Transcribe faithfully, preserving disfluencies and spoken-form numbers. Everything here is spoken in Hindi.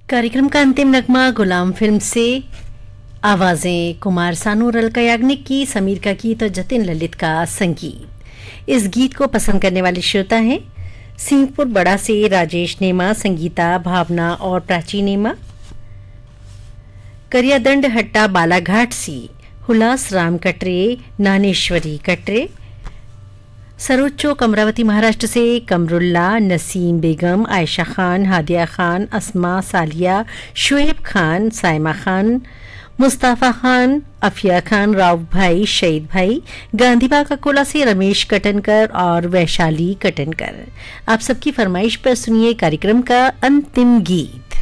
कार्यक्रम का अंतिम नगमा गुलाम फिल्म से। आवाजें कुमार सानू, अलका याग्निक की, समीर का गीत और जतिन ललित का संगीत। इस गीत को पसंद करने वाले श्रोता हैं सिंहपुर बड़ा से राजेश नेमा, संगीता, भावना और प्राची नेमा। करियादंड हट्टा बालाघाट से हुलास राम कटरे, नानेश्वरी कटरे। सरोज चौक अमरावती महाराष्ट्र से कमरुल्ला, नसीम बेगम, आयशा खान, हादिया खान, अस्मा, सालिया, शुएब खान, साइमा खान, मुस्ताफा खान, अफिया खान, राव भाई, शहीद भाई। गांधीबाग अकोला से रमेश कटनकर और वैशाली कटनकर। आप सबकी फरमाइश पर सुनिए कार्यक्रम का अंतिम गीत।